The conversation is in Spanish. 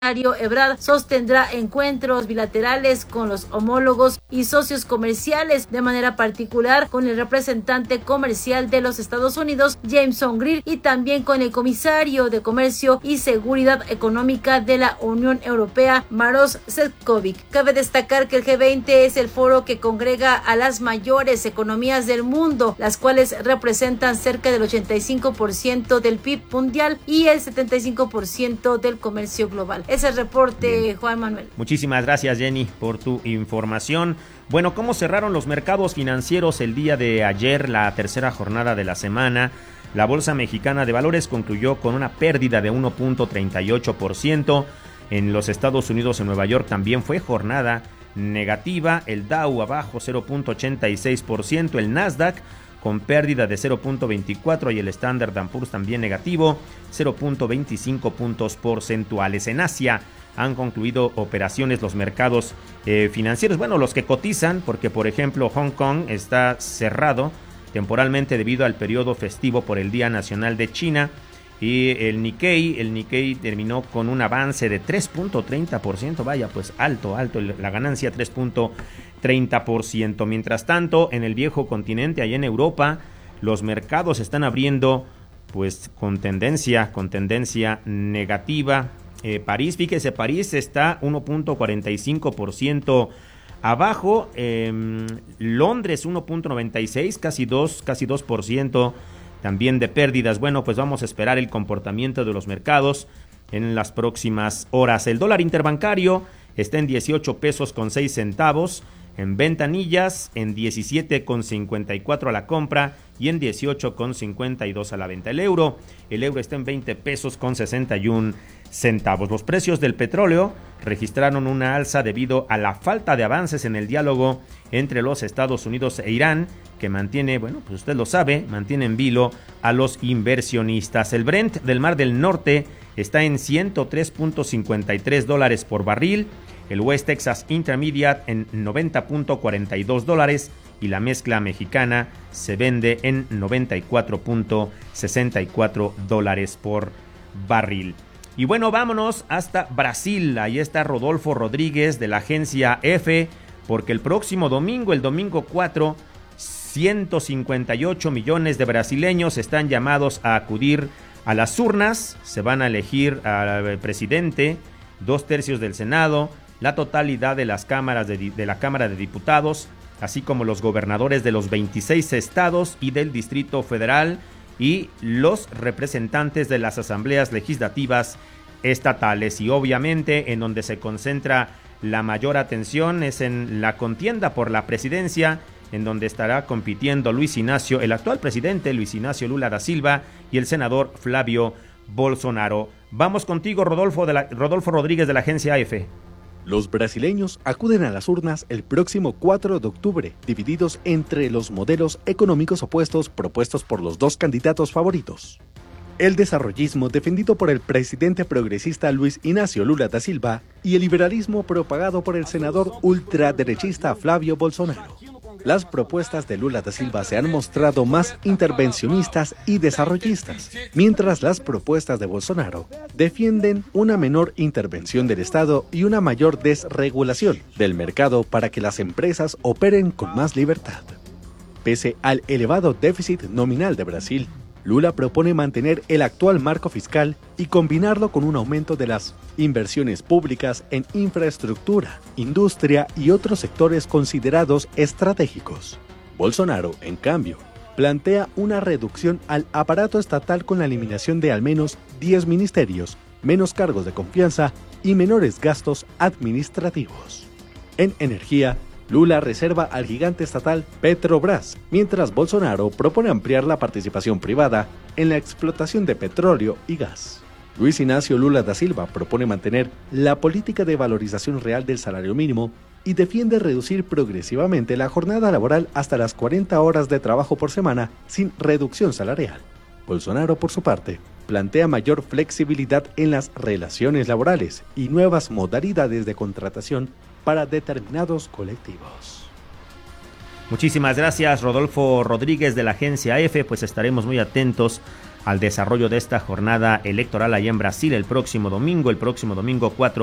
Ebrard sostendrá encuentros bilaterales con los homólogos y socios comerciales, de manera particular con el representante comercial de los Estados Unidos, Jameson Greer, y también con el comisario de Comercio y Seguridad Económica de la Unión Europea, Maroš Šefčovič. Cabe destacar que el G20 es el foro que congrega a las mayores economías del mundo, las cuales representan cerca del 85% del PIB mundial y el 75% del comercio global. Ese es el reporte. Bien. Juan Manuel. Muchísimas gracias, Jenny, por tu información. Bueno, ¿cómo cerraron los mercados financieros el día de ayer, la tercera jornada de la semana? La Bolsa Mexicana de Valores concluyó con una pérdida de 1.38%. En los Estados Unidos, en Nueva York, también fue jornada negativa. El Dow abajo 0.86%, el Nasdaq con pérdida de 0.24 y el Standard & Poor's también negativo, 0.25 puntos porcentuales. En Asia han concluido operaciones los mercados financieros, bueno, los que cotizan, porque por ejemplo Hong Kong está cerrado temporalmente debido al periodo festivo por el Día Nacional de China, y el Nikkei terminó con un avance de 3.30%, vaya, pues alto, la ganancia 3.30%. Mientras tanto, en el viejo continente, allá en Europa, los mercados están abriendo pues con tendencia negativa. París, fíjese, París está 1.45% abajo, Londres 1.96, casi 2% también de pérdidas. Bueno, pues vamos a esperar el comportamiento de los mercados en las próximas horas. El dólar interbancario está en 18 pesos con 6 centavos, en ventanillas en 17,54 a la compra y en 18,52 a la venta. El euro está en 20 pesos con 61 centavos. Los precios del petróleo registraron una alza debido a la falta de avances en el diálogo entre los Estados Unidos e Irán, que mantiene, bueno, pues usted lo sabe, mantiene en vilo a los inversionistas. El Brent del Mar del Norte está en $103.53 por barril, el West Texas Intermediate en $90.42 y la mezcla mexicana se vende en $94.64 por barril. Y bueno, vámonos hasta Brasil. Ahí está Rodolfo Rodríguez de la agencia EFE, porque el próximo domingo, el domingo 4, 158 millones de brasileños están llamados a acudir a las urnas. Se van a elegir al presidente, 2/3 del Senado, la totalidad de las cámaras de la Cámara de Diputados, así como los gobernadores de los 26 estados y del Distrito Federal, y los representantes de las asambleas legislativas estatales. Y obviamente en donde se concentra la mayor atención es en la contienda por la presidencia, en donde estará compitiendo el actual presidente Luis Ignacio Lula da Silva y el senador Flavio Bolsonaro. Vamos contigo, Rodolfo Rodríguez de la agencia EFE. Los brasileños acuden a las urnas el próximo 4 de octubre, divididos entre los modelos económicos opuestos propuestos por los dos candidatos favoritos. El desarrollismo defendido por el presidente progresista Luis Ignacio Lula da Silva y el liberalismo propagado por el senador ultraderechista Flavio Bolsonaro. Las propuestas de Lula da Silva se han mostrado más intervencionistas y desarrollistas, mientras las propuestas de Bolsonaro defienden una menor intervención del Estado y una mayor desregulación del mercado para que las empresas operen con más libertad. Pese al elevado déficit nominal de Brasil, Lula propone mantener el actual marco fiscal y combinarlo con un aumento de las inversiones públicas en infraestructura, industria y otros sectores considerados estratégicos. Bolsonaro, en cambio, plantea una reducción al aparato estatal con la eliminación de al menos 10 ministerios, menos cargos de confianza y menores gastos administrativos. En energía, Lula reserva al gigante estatal Petrobras, mientras Bolsonaro propone ampliar la participación privada en la explotación de petróleo y gas. Luis Ignacio Lula da Silva propone mantener la política de valorización real del salario mínimo y defiende reducir progresivamente la jornada laboral hasta las 40 horas de trabajo por semana sin reducción salarial. Bolsonaro, por su parte, plantea mayor flexibilidad en las relaciones laborales y nuevas modalidades de contratación para determinados colectivos. Muchísimas gracias, Rodolfo Rodríguez de la agencia EFE, pues estaremos muy atentos al desarrollo de esta jornada electoral allá en Brasil el próximo domingo 4